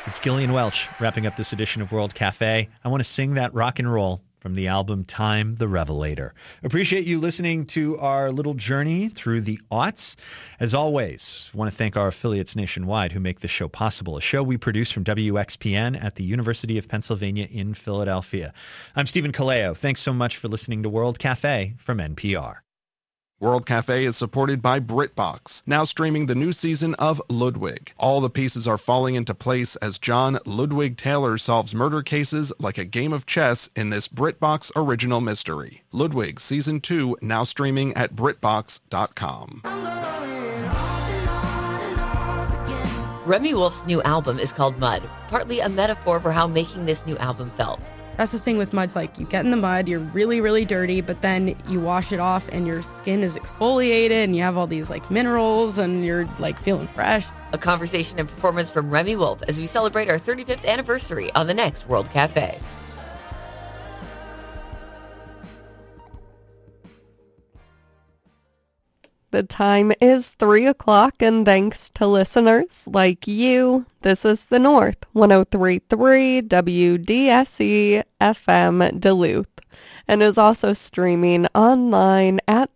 It's Gillian Welch wrapping up this edition of World Cafe. I want to sing that rock and roll from the album Time the Revelator. Appreciate you listening to our little journey through the aughts. As always, I want to thank our affiliates nationwide who make this show possible, a show we produce from WXPN at the University of Pennsylvania in Philadelphia. I'm Stephen Kaleo. Thanks so much for listening to World Cafe from NPR. World Cafe is supported by BritBox, now streaming the new season of Ludwig. All the pieces are falling into place as John Ludwig Taylor solves murder cases like a game of chess in this BritBox original mystery. Ludwig Season 2, now streaming at BritBox.com. Remy Wolf's new album is called Mud, partly a metaphor for how making this new album felt. That's the thing with mud, like you get in the mud, you're really, really dirty, but then you wash it off and your skin is exfoliated and you have all these like minerals and you're like feeling fresh. A conversation and performance from Remy Wolf as we celebrate our 35th anniversary on the next World Cafe. The time is 3 o'clock, and thanks to listeners like you, this is the North 103.3 WDSE FM Duluth, and is also streaming online at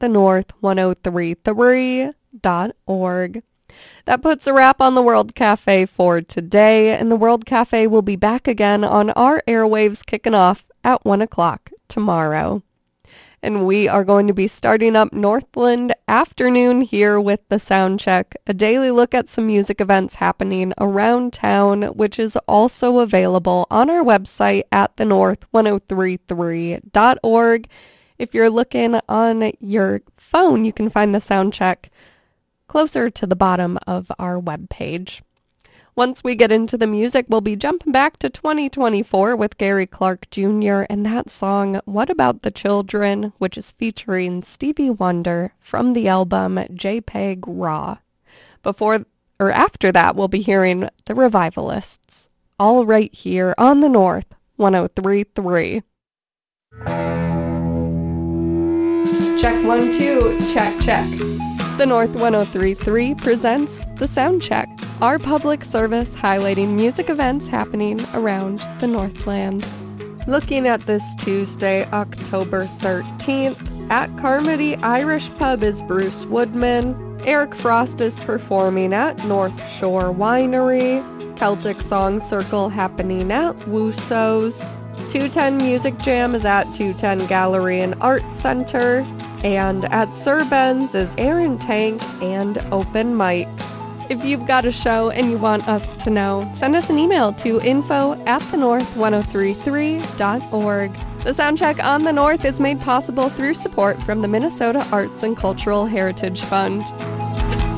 thenorth1033.org. That puts a wrap on the World Cafe for today, and the World Cafe will be back again on our airwaves kicking off at 1 o'clock tomorrow. And we are going to be starting up Northland Afternoon here with the Sound Check, a daily look at some music events happening around town, which is also available on our website at thenorth1033.org. If you're looking on your phone, you can find the Sound Check closer to the bottom of our webpage. Once we get into the music, we'll be jumping back to 2024 with Gary Clark Jr. and that song, What About the Children, which is featuring Stevie Wonder from the album JPEG Raw. After that, we'll be hearing The Revivalists, all right here on the North 103.3. Check 1, 2, check, check. The North 103.3 presents The Sound Check, our public service highlighting music events happening around the Northland. Looking at this Tuesday, October 13th, at Carmody Irish Pub is Bruce Woodman. Eric Frost is performing at North Shore Winery. Celtic Song Circle happening at Wooso's. 210 Music Jam is at 210 Gallery and Art Center. And at Sir Ben's is Aaron Tank and Open Mic. If you've got a show and you want us to know, send us an email to info@thenorth1033.org. The Soundcheck on the North is made possible through support from the Minnesota Arts and Cultural Heritage Fund.